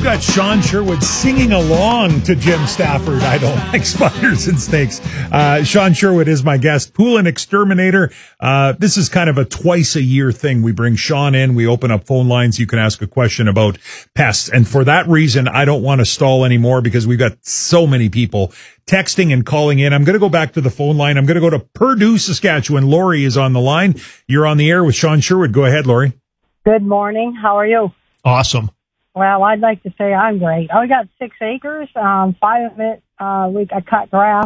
We've got Sean Sherwood singing along to Jim Stafford. I don't like spiders and snakes. Sean Sherwood is my guest, pool and exterminator. This is kind of a twice a year thing. We bring Sean in. We open up phone lines. You can ask a question about pests. And for that reason, I don't want to stall anymore because we've got so many people texting and calling in. I'm going to go back to the phone line. I'm going to go to Purdue, Saskatchewan. Lori is on the line. You're on the air with Sean Sherwood. Go ahead, Lori. Good morning. How are you? Awesome. Well, I'd like to say I'm great. I got 6 acres. 5 of it, I cut grass.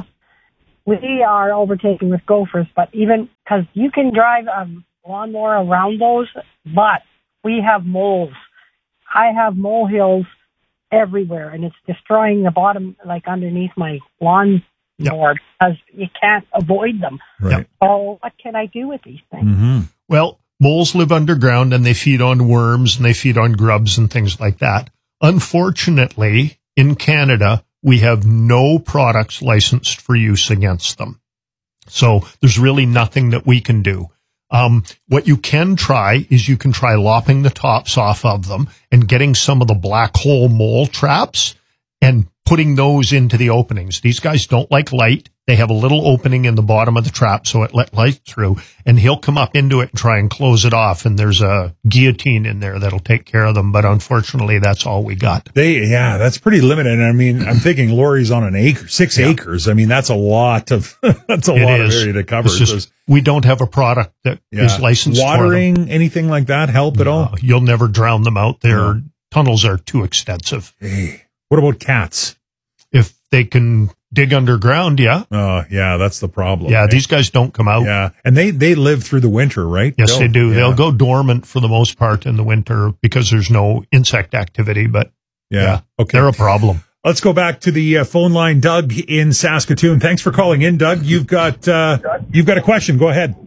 We are overtaken with gophers, but even because you can drive a lawnmower around those, but we have moles. I have molehills everywhere, and it's destroying the bottom, like underneath my lawn board, because you can't avoid them. Right. So what can I do with these things? Mm-hmm. Well, moles live underground and they feed on worms and they feed on grubs and things like that. Unfortunately, in Canada, we have no products licensed for use against them. So there's really nothing that we can do. What you can try is you can try lopping the tops off of them and getting some of the black hole mole traps and putting those into the openings. These guys don't like light. They have a little opening in the bottom of the trap so it let light through, and he'll come up into it and try and close it off, and there's a guillotine in there that'll take care of them, but unfortunately that's all we got. That's pretty limited. I mean, I'm thinking Lori's on an acre, 6 acres. I mean, that's a lot of that's a lot of area to cover. We don't have a product that is licensed watering, for them. Anything like that help at all? You'll never drown them out. Their tunnels are too extensive. Hey, what about cats? If they can dig underground, that's the problem. Yeah, these guys don't come out. Yeah, and they live through the winter, right? Yes, they do. Yeah. They'll go dormant for the most part in the winter because there's no insect activity, but okay, they're a problem. Let's go back to the phone line. Doug in Saskatoon. Thanks for calling in, Doug. You've got a question. Go ahead.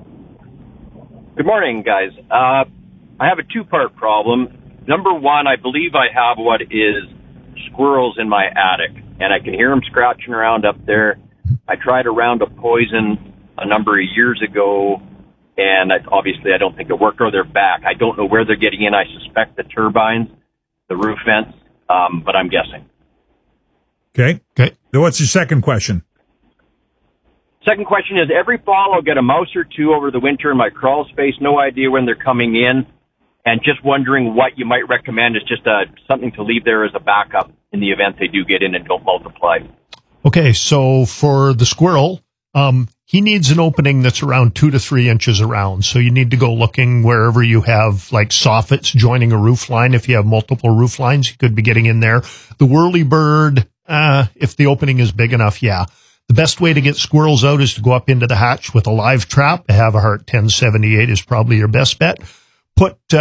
Good morning, guys. I have a two-part problem. Number one, I believe I have what is squirrels in my attic, and I can hear them scratching around up there. I tried a round of poison a number of years ago, and obviously I don't think it worked, or they're back. I don't know where they're getting in. I suspect the turbines, the roof vents, but I'm guessing. Okay. Then what's your second question? Second question is, every fall I'll get a mouse or two over the winter in my crawl space. No idea when they're coming in. And just wondering what you might recommend is just something to leave there as a backup in the event they do get in and don't multiply. Okay, so for the squirrel, he needs an opening that's around 2 to 3 inches around. So you need to go looking wherever you have like soffits joining a roof line. If you have multiple roof lines, you could be getting in there. The whirlybird, if the opening is big enough, The best way to get squirrels out is to go up into the hatch with a live trap. A Havahart 1078 is probably your best bet. Get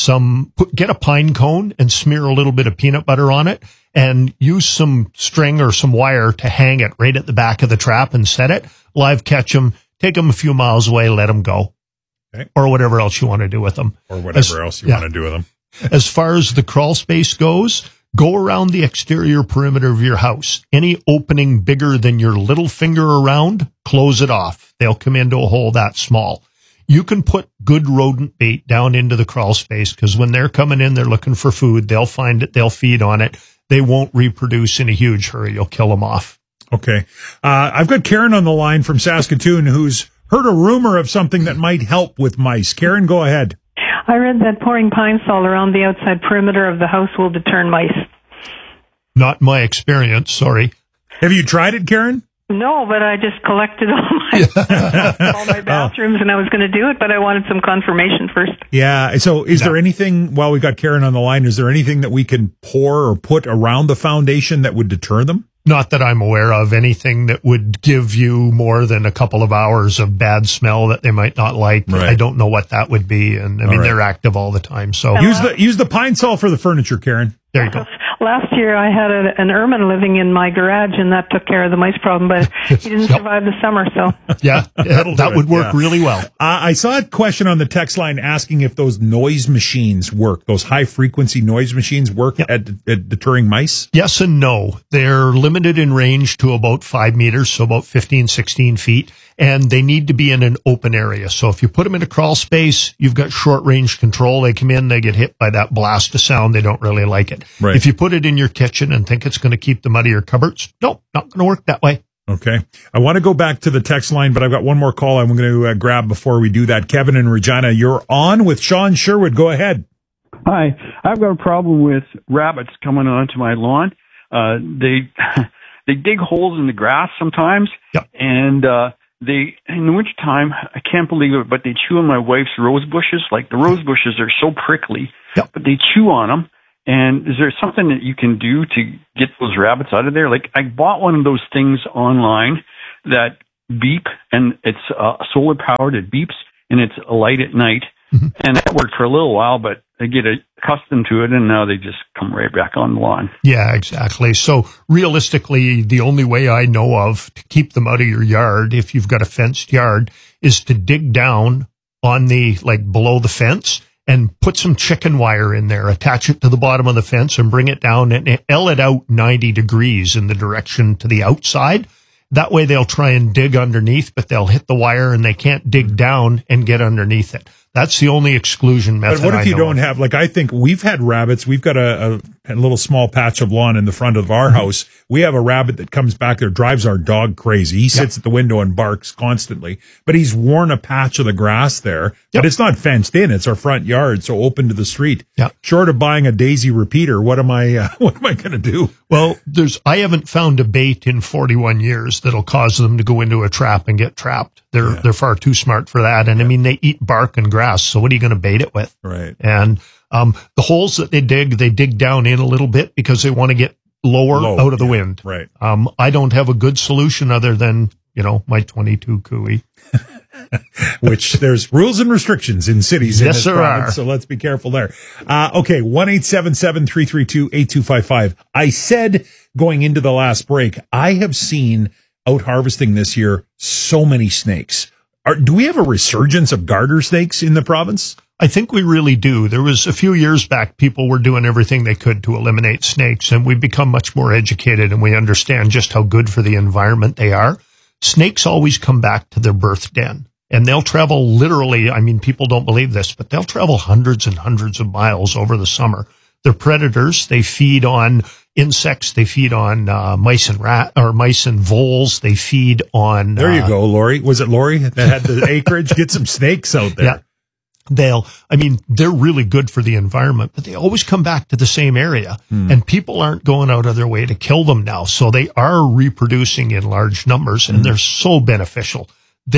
a pine cone and smear a little bit of peanut butter on it and use some string or some wire to hang it right at the back of the trap and set it. Live catch them, take them a few miles away, let them go. Okay. Or whatever else you want to do with them. Or whatever else you want to do with them. As far as the crawl space goes, go around the exterior perimeter of your house. Any opening bigger than your little finger around, close it off. They'll come into a hole that small. You can put good rodent bait down into the crawl space because when they're coming in, they're looking for food. They'll find it. They'll feed on it. They won't reproduce in a huge hurry. You'll kill them off. Okay. I've got Karen on the line from Saskatoon who's heard a rumor of something that might help with mice. Karen, go ahead. I read that pouring pine sol around the outside perimeter of the house will deter mice. Not my experience. Sorry. Have you tried it, Karen? No, but I just collected all my bathrooms, and I was going to do it, but I wanted some confirmation first. Yeah. So is there anything, while we got Karen on the line, is there anything that we can pour or put around the foundation that would deter them? Not that I'm aware of. Anything that would give you more than a couple of hours of bad smell that they might not like. Right. I don't know what that would be. And I mean, they're active all the time. So use the pine sol for the furniture, Karen. There you go. Last year I had an ermine living in my garage, and that took care of the mice problem, but he didn't survive the summer, so. Yeah, that would work really well. I saw a question on the text line asking if those noise machines work, those high-frequency noise machines work at deterring mice? Yes and no. They're limited in range to about 5 meters, so about 15, 16 feet, and they need to be in an open area. So if you put them in a crawl space, you've got short-range control. They come in, they get hit by that blast of sound. They don't really like it. Right. If you put it in your kitchen and think it's going to keep them out of your cupboards, nope, not going to work that way. Okay. I want to go back to the text line, but I've got one more call I'm going to grab before we do that. Kevin in Regina, you're on with Sean Sherwood. Go ahead. Hi. I've got a problem with rabbits coming onto my lawn. They dig holes in the grass sometimes, and they, in the wintertime, I can't believe it, but they chew on my wife's rose bushes. Like, the rose bushes are so prickly, but they chew on them. And is there something that you can do to get those rabbits out of there? Like, I bought one of those things online that beep, and it's solar powered. It beeps, and it's a light at night. Mm-hmm. And that worked for a little while, but they get accustomed to it, and now they just come right back on the lawn. Yeah, exactly. So realistically, the only way I know of to keep them out of your yard, if you've got a fenced yard, is to dig down on the, like, below the fence and put some chicken wire in there, attach it to the bottom of the fence and bring it down and L it out 90 degrees in the direction to the outside. That way they'll try and dig underneath, but they'll hit the wire and they can't dig down and get underneath it. That's the only exclusion method. But what if you don't have, like, I think we've had rabbits. We've got a little small patch of lawn in the front of our house. We have a rabbit that comes back there, drives our dog crazy. He sits at the window and barks constantly, but he's worn a patch of the grass there, but it's not fenced in. It's our front yard, so open to the street. Short of buying a daisy repeater, what am I going to do? Well, I haven't found a bait in 41 years that'll cause them to go into a trap and get trapped. They're far too smart for that. And I mean, they eat bark and grass. So what are you going to bait it with? Right. And the holes that they dig down in a little bit because they want to get lower out of the wind. Right. I don't have a good solution other than, my 22 Cooey. Which there's rules and restrictions in cities. Yes, there are. So let's be careful there. Okay. 1-877-332-8255. I said going into the last break, I have seen out harvesting this year so many snakes. Do we have a resurgence of garter snakes in the province? I think we really do. There was a few years back, people were doing everything they could to eliminate snakes, and we've become much more educated and we understand just how good for the environment they are. Snakes always come back to their birth den, and they'll travel literally, I mean, people don't believe this, but they'll travel hundreds and hundreds of miles over the summer. They're predators. They feed on insects. They feed on mice and voles. They feed on. There you go, Lori. Was it Lori that had the acreage? Get some snakes out there. Yeah. They're really good for the environment, but they always come back to the same area, and people aren't going out of their way to kill them now. So they are reproducing in large numbers, and they're so beneficial.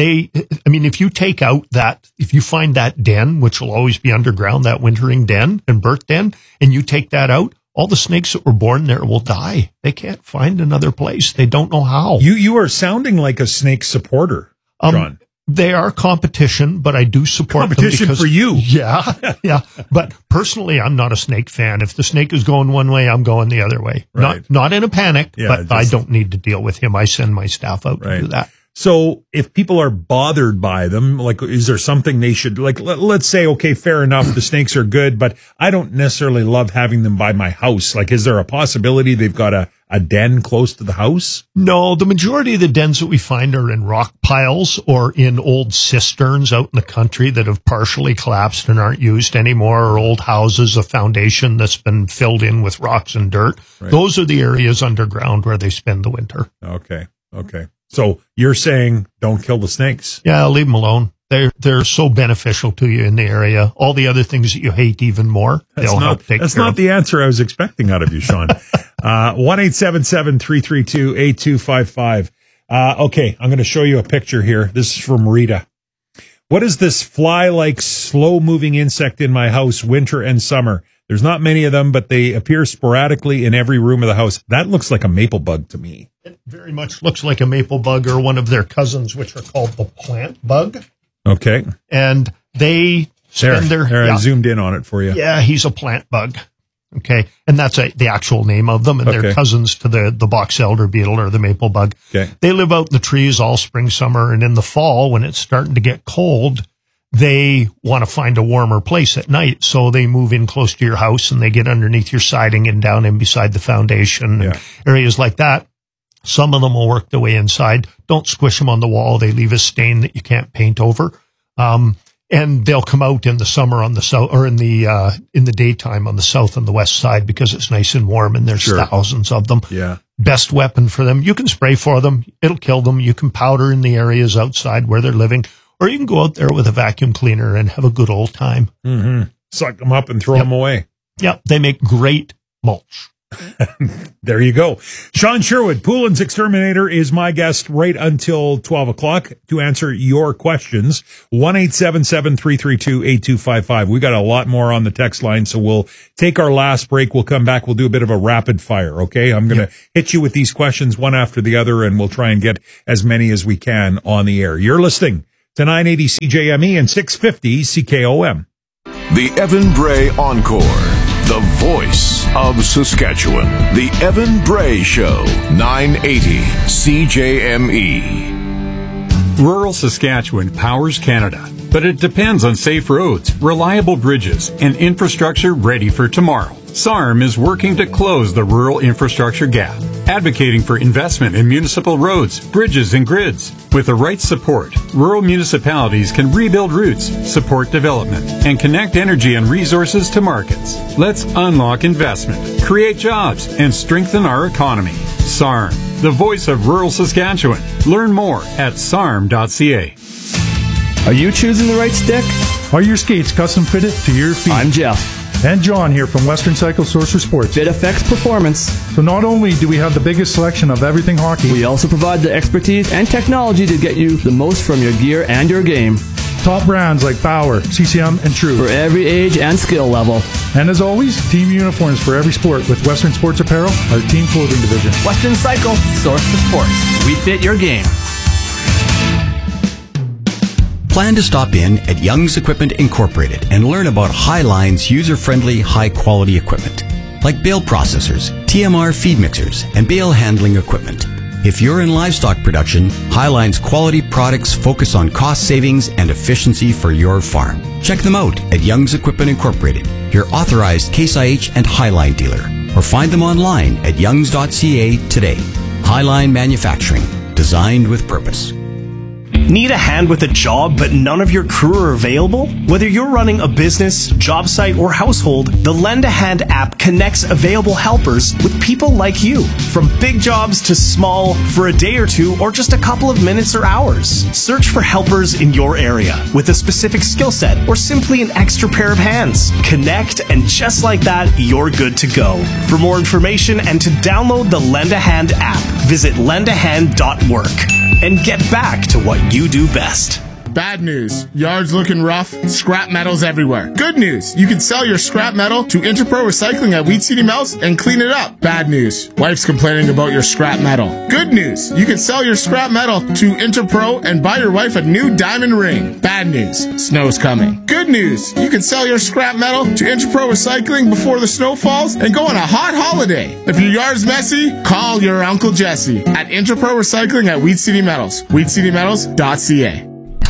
If you take out if you find that den, which will always be underground, that wintering den and birth den, and you take that out, all the snakes that were born there will die. They can't find another place. They don't know how. You are sounding like a snake supporter, John. They are competition, but I do support competition them for you. Yeah, yeah. But personally, I'm not a snake fan. If the snake is going one way, I'm going the other way. Right. Not in a panic, but I don't need to deal with him. I send my staff out to do that. So if people are bothered by them, like, is there something they should, like, let's say, okay, fair enough, the snakes are good, but I don't necessarily love having them by my house. Like, is there a possibility they've got a den close to the house? No, the majority of the dens that we find are in rock piles or in old cisterns out in the country that have partially collapsed and aren't used anymore, or old houses, a foundation that's been filled in with rocks and dirt. Right. Those are the areas underground where they spend the winter. Okay. So you're saying don't kill the snakes? Yeah, leave them alone. They're so beneficial to you in the area. All the other things that you hate even more, they'll help take care of. That's not the answer I was expecting out of you, Sean. 1-877-332-8255. Okay, I'm going to show you a picture here. This is from Rita. What is this fly-like slow-moving insect in my house, winter and summer? There's not many of them, but they appear sporadically in every room of the house. That looks like a maple bug to me. It very much looks like a maple bug or one of their cousins, which are called the plant bug. Okay. And they spend I zoomed in on it for you. Yeah, he's a plant bug. Okay. And that's the actual name of them. And they're cousins to the box elder beetle or the maple bug. Okay. They live out in the trees all spring, summer. And in the fall, when it's starting to get cold, they want to find a warmer place at night. So they move in close to your house and they get underneath your siding and down in beside the foundation and areas like that. Some of them will work their way inside. Don't squish them on the wall. They leave a stain that you can't paint over. And they'll come out in the summer on the south, or in the daytime on the south and the west side because it's nice and warm and there's thousands of them. Yeah. Best weapon for them. You can spray for them. It'll kill them. You can powder in the areas outside where they're living, or you can go out there with a vacuum cleaner and have a good old time. Mm-hmm. Suck them up and throw them away. Yep. They make great mulch. There you go. Sean Sherwood, Poulin's Exterminator, is my guest right until 12 o'clock to answer your questions. 1-877-332-8255. We got a lot more on the text line, so we'll take our last break. We'll come back. We'll do a bit of a rapid fire, okay? I'm going to hit you with these questions one after the other, and we'll try and get as many as we can on the air. You're listening to 980 CJME and 650 CKOM. The Evan Bray Encore. The voice of Saskatchewan. The Evan Bray Show. 980 CJME. Rural Saskatchewan powers Canada, but it depends on safe roads, reliable bridges, and infrastructure ready for tomorrow. SARM is working to close the rural infrastructure gap, advocating for investment in municipal roads, bridges, and grids. With the right support, rural municipalities can rebuild routes, support development, and connect energy and resources to markets. Let's unlock investment, create jobs, and strengthen our economy. SARM, the voice of rural Saskatchewan. Learn more at sarm.ca. Are you choosing the right stick? Are your skates custom fitted to your feet? I'm Jeff. And John here from Western Cycle Sorcerer Sports. Fit affects performance. So not only do we have the biggest selection of everything hockey, we also provide the expertise and technology to get you the most from your gear and your game. Top brands like Bauer, CCM, and True. For every age and skill level. And as always, team uniforms for every sport with Western Sports Apparel, our team clothing division. Western Cycle, source for sports. We fit your game. Plan to stop in at Young's Equipment Incorporated and learn about Highline's user-friendly, high-quality equipment, like bale processors, TMR feed mixers, and bale handling equipment. If you're in livestock production, Highline's quality products focus on cost savings and efficiency for your farm. Check them out at Young's Equipment Incorporated, your authorized Case IH and Highline dealer, or find them online at youngs.ca today. Highline Manufacturing, designed with purpose. Need a hand with a job, but none of your crew are available? Whether you're running a business, job site, or household, the Lend a Hand app connects available helpers with people like you. From big jobs to small, for a day or two, or just a couple of minutes or hours. Search for helpers in your area with a specific skill set, or simply an extra pair of hands. Connect, and just like that, you're good to go. For more information and to download the Lend a Hand app, visit lendahand.work. And get back to what you do best. Bad news. Yards looking rough. Scrap metal's everywhere. Good news. You can sell your scrap metal to Interpro Recycling at Wheat City Mills and clean it up. Bad news. Wife's complaining about your scrap metal. Good news. You can sell your scrap metal to Interpro and buy your wife a new diamond ring. Bad news. Snow's coming. Good news. You can sell your scrap metal to Interpro Recycling before the snow falls and go on a hot holiday. If your yard's messy, call your Uncle Jesse at Interpro Recycling at Wheat City Metals. WheatCityMetals.ca.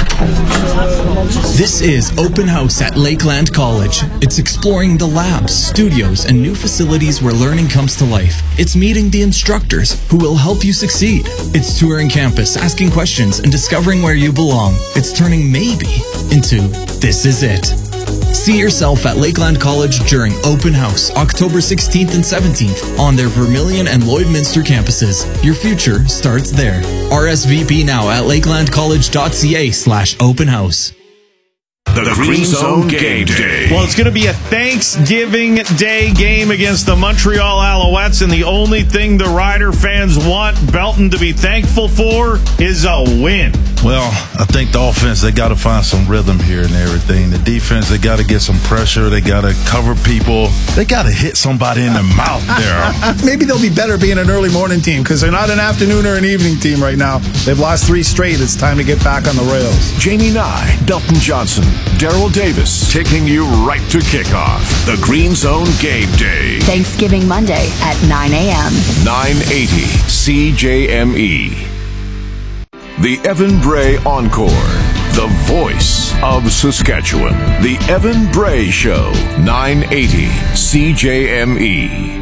This is Open House at Lakeland College. It's exploring the labs, studios, and new facilities where learning comes to life. It's meeting the instructors who will help you succeed. It's touring campus, asking questions, and discovering where you belong. It's turning maybe into this is it. See yourself at Lakeland College during Open House, October 16th and 17th on their Vermilion and Lloydminster campuses. Your future starts there. RSVP now at lakelandcollege.ca/open house. The Green Zone Game Day. Well, it's going to be a Thanksgiving Day game against the Montreal Alouettes, and the only thing the Rider fans want Belton to be thankful for is a win. Well, I think the offense, they got to find some rhythm here and everything. The defense, they got to get some pressure. They got to cover people. They got to hit somebody in the mouth there. Maybe they'll be better being an early morning team because they're not an afternoon or an evening team right now. They've lost 3 straight. It's time to get back on the rails. Jamie Nye, Belton Johnson, Daryl Davis, taking you right to kickoff. The Green Zone Game Day. Thanksgiving Monday at 9 a.m. 980 CJME. The Evan Bray Encore. The voice of Saskatchewan. The Evan Bray Show. 980 CJME.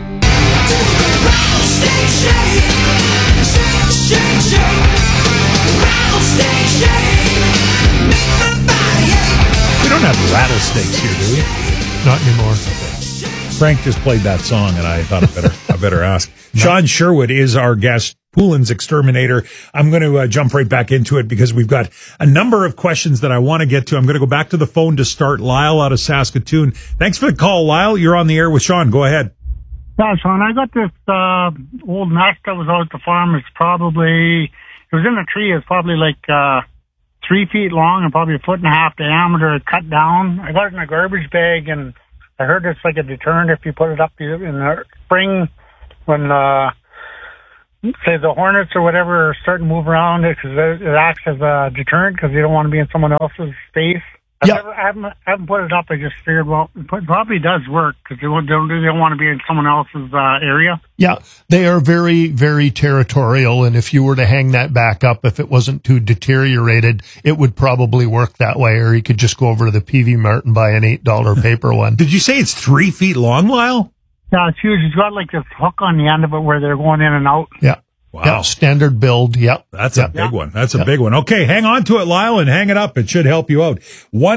We don't have rattlesnakes here, do we? Not anymore. Frank just played that song, and I thought I better ask. Sean Sherwood is our guest, Poulin's exterminator. I'm going to jump right back into it because we've got a number of questions that I want to get to. I'm going to go back to the phone to start. Lyle out of Saskatoon. Thanks for the call, Lyle. You're on the air with Sean. Go ahead. Yeah, Sean, I got this old nest that was out at the farm. It was in a tree. It's probably like 3 feet long and probably 1.5 feet diameter. It cut down. I got it in a garbage bag, and I heard it's like a deterrent if you put it up in the spring when, say, the hornets or whatever start to move around it, because it acts as a deterrent because you don't want to be in someone else's space. I haven't put it up. I just figured, well, it probably does work because they don't want to be in someone else's area. Yeah, they are very, very territorial, and if you were to hang that back up, if it wasn't too deteriorated, it would probably work that way, or you could just go over to the PV Mart and buy an $8 paper one. Did you say it's 3 feet long, Lyle? Yeah, it's huge. It's got like this hook on the end of it where they're going in and out. Yeah. Wow. Yep, standard build. Yep. That's a big one. That's a big one. Okay, hang on to it, Lyle, and hang it up. It should help you out.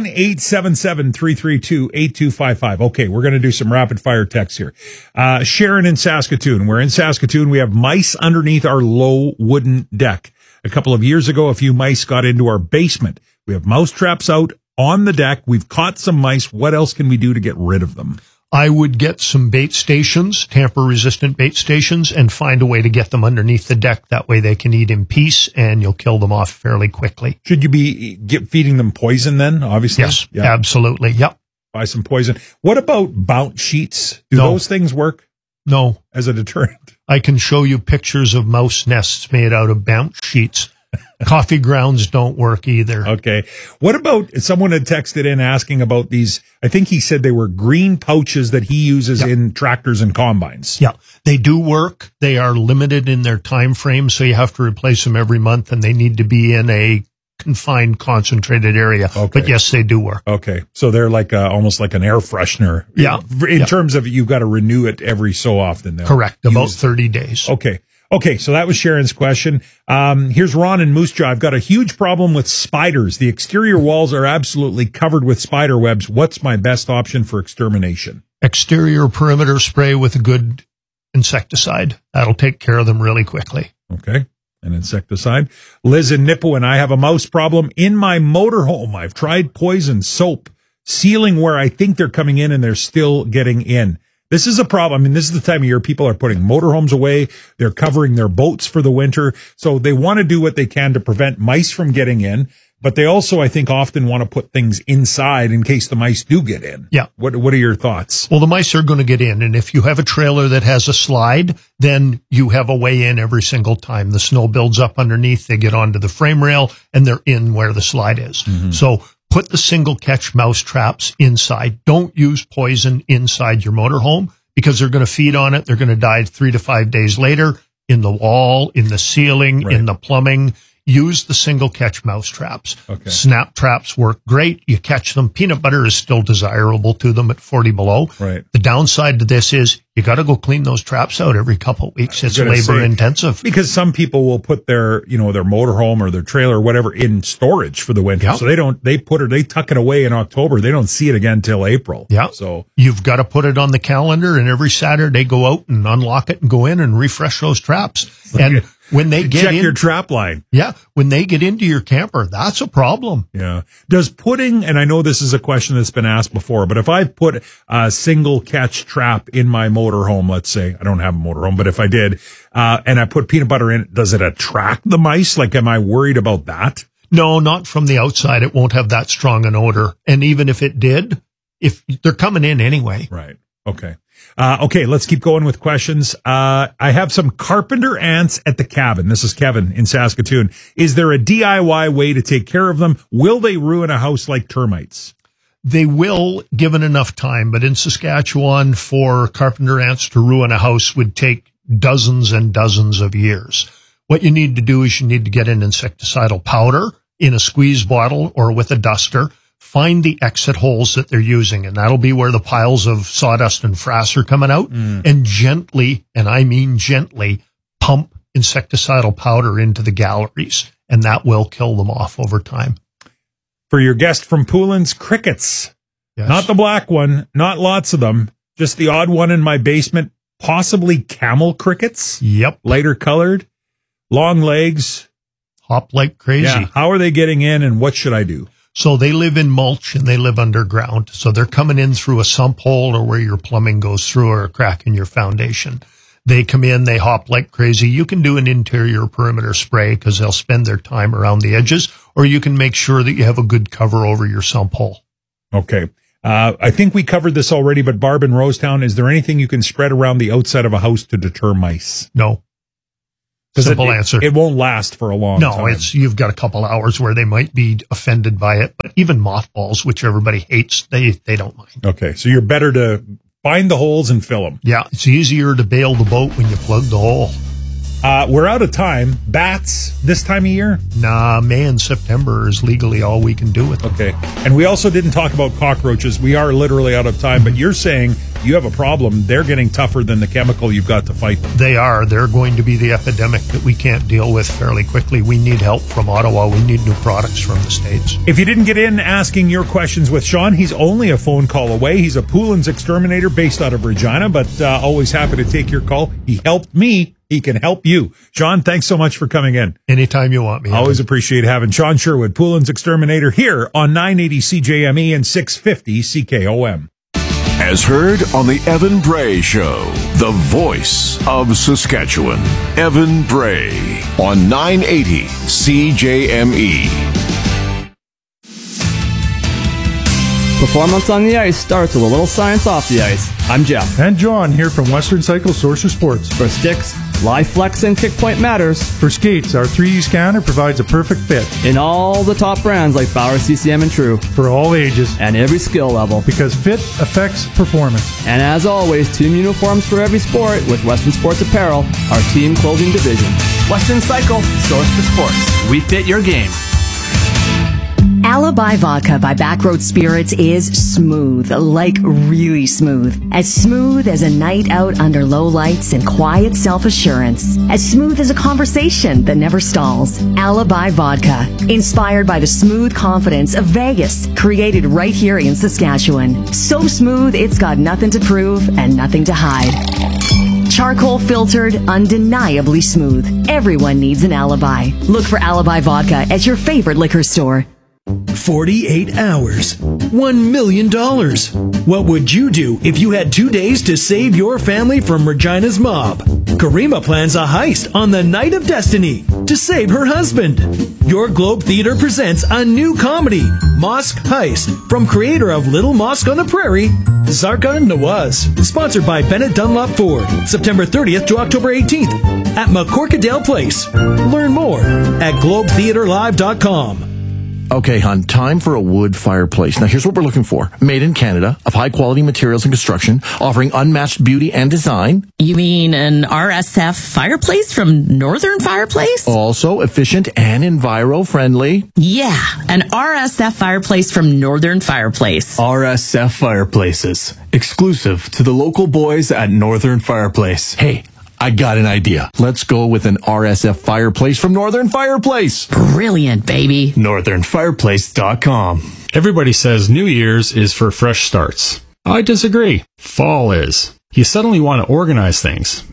1-877-332-8255. Okay, we're going to do some rapid fire texts here. Sharon in Saskatoon. We're in Saskatoon. We have mice underneath our low wooden deck. A couple of years ago, a few mice got into our basement. We have mouse traps out on the deck. We've caught some mice. What else can we do to get rid of them? I would get some bait stations, tamper-resistant bait stations, and find a way to get them underneath the deck. That way they can eat in peace, and you'll kill them off fairly quickly. Should you be feeding them poison then, obviously? Yes, absolutely. Yep. Buy some poison. What about bounce sheets? Do those things work? No. As a deterrent? I can show you pictures of mouse nests made out of bounce sheets. Coffee grounds don't work either. Okay. What about, someone had texted in asking about these, I think he said they were green pouches that he uses in tractors and combines. Yeah, they do work. They are limited in their time frame, so you have to replace them every month, and they need to be in a confined, concentrated area. Okay. But yes, they do work. Okay. So they're like almost like an air freshener. Yeah. In terms of you've got to renew it every so often. Correct. About 30 days. Okay. Okay, so that was Sharon's question. Here's Ron in Moose Jaw. I've got a huge problem with spiders. The exterior walls are absolutely covered with spider webs. What's my best option for extermination? Exterior perimeter spray with a good insecticide. That'll take care of them really quickly. Okay, an insecticide. Liz in Nipawin, I have a mouse problem in my motorhome. I've tried poison, soap, sealing where I think they're coming in, and they're still getting in. This is a problem. I mean, this is the time of year people are putting motorhomes away. They're covering their boats for the winter. So they want to do what they can to prevent mice from getting in. But they also, I think, often want to put things inside in case the mice do get in. Yeah. What are your thoughts? Well, the mice are going to get in. And if you have a trailer that has a slide, then you have a way in every single time. The snow builds up underneath. They get onto the frame rail and they're in where the slide is. Mm-hmm. So put the single catch mouse traps inside. Don't use poison inside your motorhome because they're going to feed on it. They're going to die 3 to 5 days later in the wall, in the ceiling, in the plumbing. Use the single catch mouse traps. Okay. Snap traps work great. You catch them. Peanut butter is still desirable to them at 40 below. Right. The downside to this is you got to go clean those traps out every couple of weeks. It's labor intensive. Because some people will put their, their motorhome or their trailer or whatever in storage for the winter. Yep. So they tuck it away in October. They don't see it again till April. Yeah. So you've got to put it on the calendar, and every Saturday go out and unlock it and go in and refresh those traps. And when they check your trap line. Yeah. When they get into your camper, that's a problem. Yeah. Does putting, and I know this is a question that's been asked before, but if I put a single catch trap in my motorhome, let's say, I don't have a motorhome, but if I did, and I put peanut butter in it, does it attract the mice? Like, am I worried about that? No, not from the outside. It won't have that strong an odor. And even if it did, if they're coming in anyway. Right. Okay. Okay, let's keep going with questions. I have some carpenter ants at the cabin. This is Kevin in Saskatoon. Is there a DIY way to take care of them? Will they ruin a house like termites? They will, given enough time. But in Saskatchewan, for carpenter ants to ruin a house would take dozens and dozens of years. What you need to do is you need to get an insecticidal powder in a squeeze bottle or with a duster. Find the exit holes that they're using, and that'll be where the piles of sawdust and frass are coming out, and gently, and I mean gently, pump insecticidal powder into the galleries, and that will kill them off over time. For your guest from Poulin's, crickets. Yes. Not the black one, not lots of them, just the odd one in my basement, possibly camel crickets. Yep. Lighter colored, long legs. Hop like crazy. Yeah. How are they getting in, and what should I do? So they live in mulch and they live underground. So they're coming in through a sump hole or where your plumbing goes through or a crack in your foundation. They come in, they hop like crazy. You can do an interior perimeter spray because they'll spend their time around the edges, or you can make sure that you have a good cover over your sump hole. Okay. I think we covered this already, but Barb in Rosetown, is there anything you can spread around the outside of a house to deter mice? No. Simple answer. It won't last for a long time. No, you've got a couple hours where they might be offended by it, but even mothballs, which everybody hates, they don't mind. Okay, so you're better to find the holes and fill them. Yeah, it's easier to bail the boat when you plug the hole. We're out of time. Bats this time of year? Nah, May and September is legally all we can do with them. Okay. And we also didn't talk about cockroaches. We are literally out of time, but you're saying you have a problem. They're getting tougher than the chemical you've got to fight them. They are. They're going to be the epidemic that we can't deal with fairly quickly. We need help from Ottawa. We need new products from the States. If you didn't get in asking your questions with Sean, he's only a phone call away. He's a Poulin's exterminator based out of Regina, but always happy to take your call. He helped me. He can help you. Sean, thanks so much for coming in. Anytime you want me. Always appreciate having Sean Sherwood, Poulin's exterminator, here on 980 CJME and 650 CKOM. As heard on the Evan Bray Show, the voice of Saskatchewan. Evan Bray on 980 CJME. Performance on the ice starts with a little science off the ice. I'm Jeff. And John here from Western Cycle Source of Sports. For sticks, live flex and kick point matters. For skates, our 3D scanner provides a perfect fit. In all the top brands like Bauer, CCM, and True. For all ages. And every skill level. Because fit affects performance. And as always, team uniforms for every sport with Western Sports Apparel, our team clothing division. Western Cycle, source for sports. We fit your game. Alibi Vodka by Backroad Spirits is smooth, like really smooth. As smooth as a night out under low lights and quiet self-assurance. As smooth as a conversation that never stalls. Alibi Vodka, inspired by the smooth confidence of Vegas, created right here in Saskatchewan. So smooth, it's got nothing to prove and nothing to hide. Charcoal filtered, undeniably smooth. Everyone needs an alibi. Look for Alibi Vodka at your favorite liquor store. 48 hours. $1 million. What would you do if you had 2 days to save your family from Regina's mob? Karima plans a heist on the night of destiny to save her husband. Your Globe Theater presents a new comedy, Mosque Heist, from creator of Little Mosque on the Prairie, Zarka Nawaz. Sponsored by Bennett Dunlop Ford. September 30th to October 18th at McCorkadale Place. Learn more at globetheaterlive.com. Okay, hon, time for a wood fireplace. Now, here's what we're looking for. Made in Canada, of high-quality materials and construction, offering unmatched beauty and design. You mean an RSF fireplace from Northern Fireplace? Also efficient and enviro-friendly. Yeah, an RSF fireplace from Northern Fireplace. RSF Fireplaces. Exclusive to the local boys at Northern Fireplace. Hey, I got an idea. Let's go with an RSF fireplace from Northern Fireplace. Brilliant, baby. NorthernFireplace.com. Everybody says New Year's is for fresh starts. I disagree. Fall is. You suddenly want to organize things.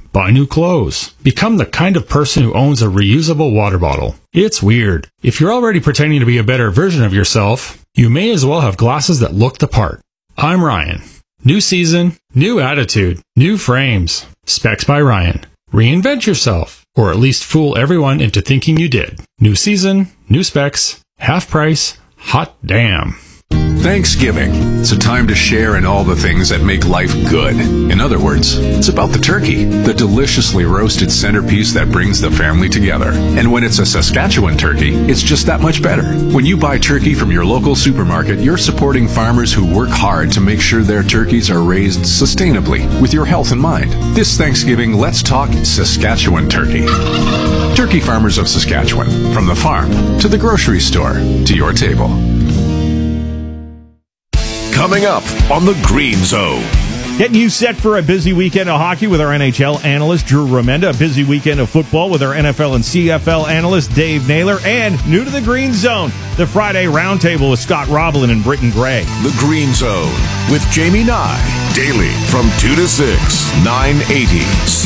Buy new clothes. Become the kind of person who owns a reusable water bottle. It's weird. If you're already pretending to be a better version of yourself, you may as well have glasses that look the part. I'm Ryan. New season, new attitude, new frames. Specs by Ryan. Reinvent yourself, or at least fool everyone into thinking you did. New season, new specs, half price, hot damn. Thanksgiving. It's a time to share in all the things that make life good. In other words, it's about the turkey, the deliciously roasted centerpiece that brings the family together. And when it's a Saskatchewan turkey, it's just that much better. When you buy turkey from your local supermarket, you're supporting farmers who work hard to make sure their turkeys are raised sustainably with your health in mind. This Thanksgiving, let's talk Saskatchewan turkey. Turkey farmers of Saskatchewan, from the farm to the grocery store to your table. Coming up on the Green Zone. Getting you set for a busy weekend of hockey with our NHL analyst, Drew Remenda, a busy weekend of football with our NFL and CFL analyst, Dave Naylor, and new to the Green Zone, the Friday Roundtable with Scott Roblin and Britton Gray. The Green Zone with Jamie Nye, daily from 2 to 6, 980